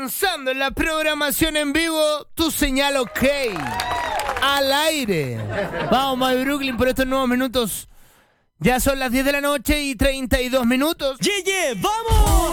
avanzando en la programación en vivo, tu señal ok. Al aire. Vamos, My Brooklyn, por estos nuevos minutos. Ya son las 10 de la noche y 32 minutos. ¡Yeah, yeah! ¡Vamos!